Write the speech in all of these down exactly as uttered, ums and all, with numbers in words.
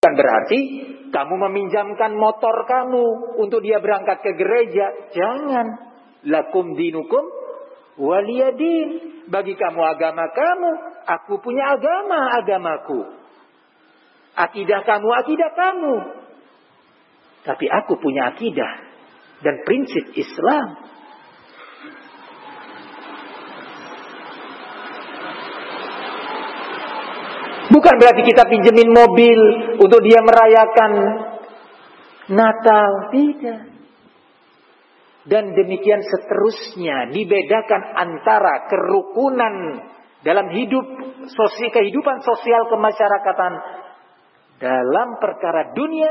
Bukan berarti kamu meminjamkan motor kamu untuk dia berangkat ke gereja. Jangan. Lakum dinukum waliyadin. Bagi kamu agama kamu, aku punya agama agamaku. Akidah kamu akidah kamu. Tapi aku punya akidah dan prinsip Islam. Bukan berarti kita pinjemin mobil untuk dia merayakan Natal. Tidak. Dan demikian seterusnya. Dibedakan antara kerukunan dalam hidup sosial, kehidupan sosial kemasyarakatan dalam perkara dunia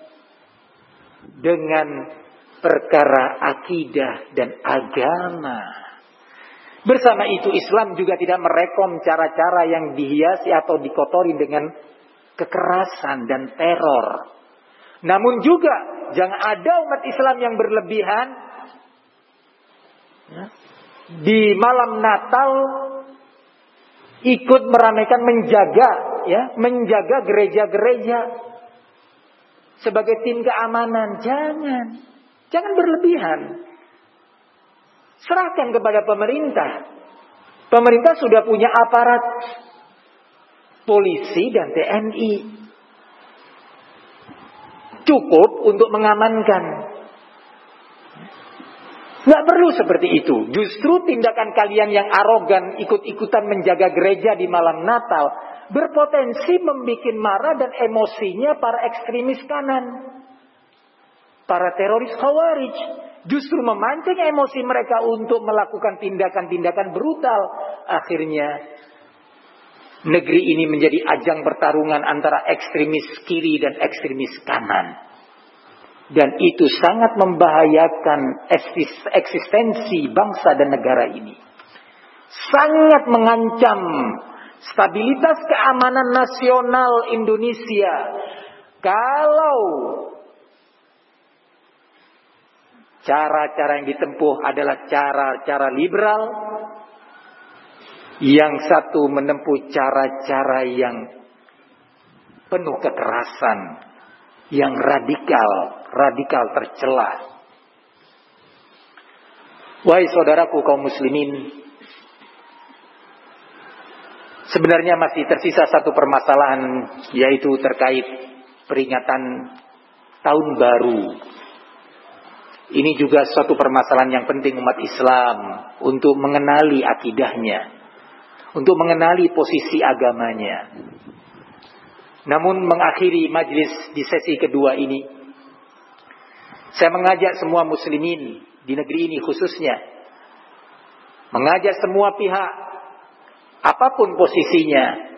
dengan perkara akidah dan agama. Bersama itu Islam juga tidak merekom cara-cara yang dihiasi atau dikotori dengan kekerasan dan teror. Namun juga jangan ada umat Islam yang berlebihan ya, di malam Natal ikut meramaikan menjaga ya, menjaga gereja-gereja sebagai tim keamanan. Jangan. Jangan berlebihan. Serahkan kepada pemerintah. Pemerintah sudah punya aparat polisi dan T N I. Cukup untuk mengamankan. Nggak perlu seperti itu. Justru tindakan kalian yang arogan ikut-ikutan menjaga gereja di malam Natal berpotensi membuat marah dan emosinya para ekstremis kanan. Para teroris Khawarij justru memancing emosi mereka untuk melakukan tindakan-tindakan brutal. Akhirnya negeri ini menjadi ajang pertarungan antara ekstremis kiri dan ekstremis kanan. Dan itu sangat membahayakan eksistensi bangsa dan negara ini. Sangat mengancam stabilitas keamanan nasional Indonesia. Kalau cara-cara yang ditempuh adalah cara-cara liberal, yang satu menempuh cara-cara yang penuh kekerasan, yang radikal, radikal tercela. Wahai saudaraku kaum muslimin, sebenarnya masih tersisa satu permasalahan, yaitu terkait peringatan tahun baru. Ini juga suatu permasalahan yang penting umat Islam untuk mengenali akidahnya, untuk mengenali posisi agamanya. Namun mengakhiri majlis di sesi kedua ini, saya mengajak semua muslimin di negeri ini khususnya, mengajak semua pihak, apapun posisinya,